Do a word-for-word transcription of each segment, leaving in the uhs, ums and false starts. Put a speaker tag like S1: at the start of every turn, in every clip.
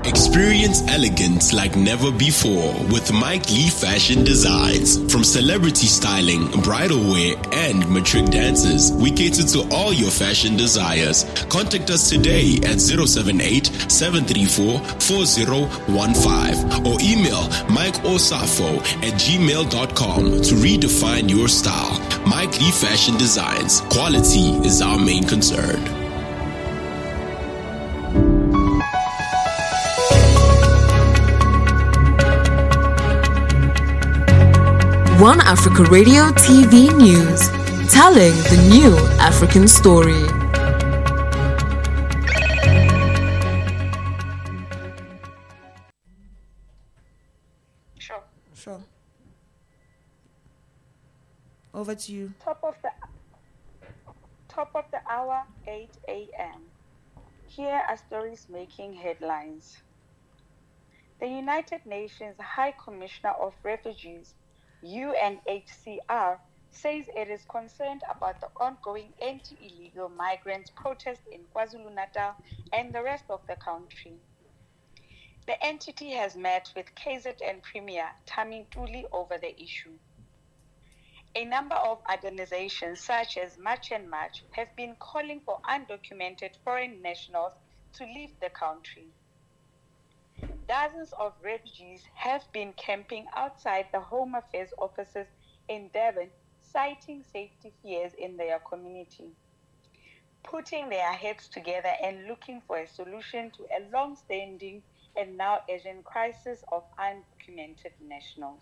S1: Experience elegance like never before with Mike Lee Fashion Designs. From celebrity styling, bridal wear, and matric dances, we cater to all your fashion desires. Contact us today at zero seven eight, seven three four, four zero one five or email mikeosafo at gmail dot com to redefine your style. Mike Lee Fashion Designs. Quality is our main concern.
S2: One Africa Radio T V News, telling the new African story.
S3: Sure.
S4: Sure. Over to you.
S3: Top of the top of the hour, eight a.m. Here are stories making headlines. The United Nations High Commissioner of Refugees, U N H C R, says it is concerned about the ongoing anti-illegal migrant protest in KwaZulu-Natal and the rest of the country. The entity has met with K Z N Premier Tammy Ntuli over the issue. A number of organizations such as March and March have been calling for undocumented foreign nationals to leave the country. Dozens of refugees have been camping outside the Home Affairs offices in Devon, citing safety fears in their community, putting their heads together and looking for a solution to a long-standing and now urgent crisis of undocumented nationals.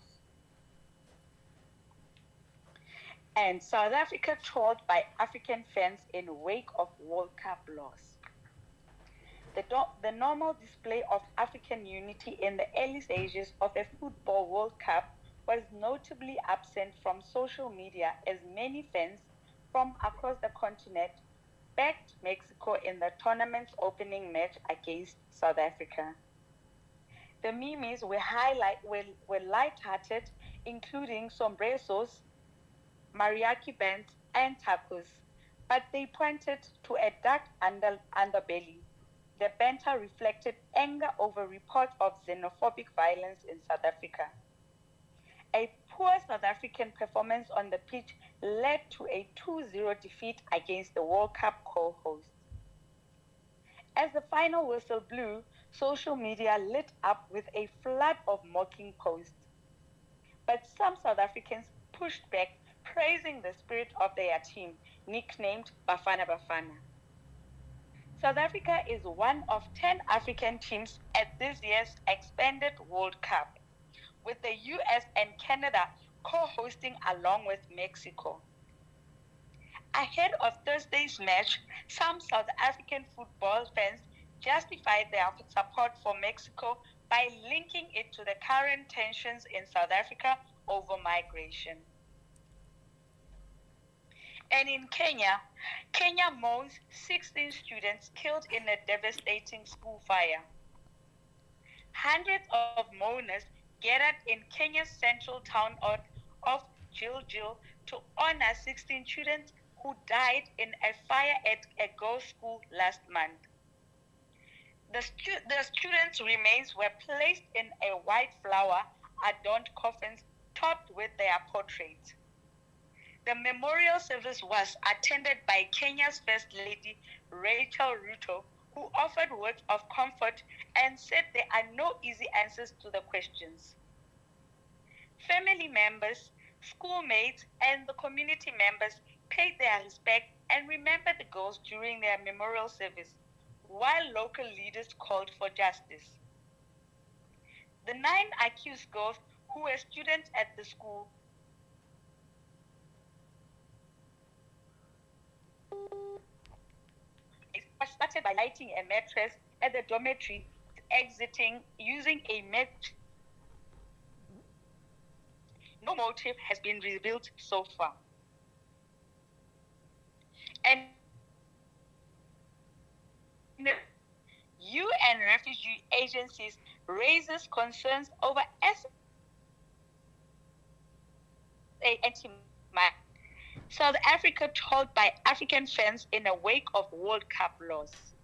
S3: And South Africa trolled by African fans in wake of World Cup loss. The, do- the normal display of African unity in the early stages of a football World Cup was notably absent from social media as many fans from across the continent backed Mexico in the tournament's opening match against South Africa. The memes were, highlight, were, were light-hearted, including sombreros, mariachi bands, and tacos, but they pointed to a dark under, underbelly. The banter reflected anger over reports of xenophobic violence in South Africa. A poor South African performance on the pitch led to a two zero defeat against the World Cup co-host. As the final whistle blew, social media lit up with a flood of mocking posts. But some South Africans pushed back, praising the spirit of their team, nicknamed Bafana Bafana. South Africa is one of ten African teams at this year's expanded World Cup, with the U S and Canada co-hosting along with Mexico. Ahead of Thursday's match, some South African football fans justified their support for Mexico by linking it to the current tensions in South Africa over migration. And in Kenya, Kenya mourns sixteen students killed in a devastating school fire. Hundreds of mourners gathered in Kenya's central town of Gilgil to honor sixteen students who died in a fire at a girls' school last month. The, stu- the students' remains were placed in a white flower-adorned coffins topped with their portraits. The memorial service was attended by Kenya's First Lady, Rachel Ruto, who offered words of comfort and said there are no easy answers to the questions. Family members, schoolmates, and the community members paid their respect and remembered the girls during their memorial service, while local leaders called for justice. The nine accused girls, who were students at the school, started by lighting a mattress at the dormitory, exiting using a match. No motive has been revealed so far. And U N refugee agencies raises concerns over S A anti-migrant. South Africa told by African fans in a wake of World Cup loss.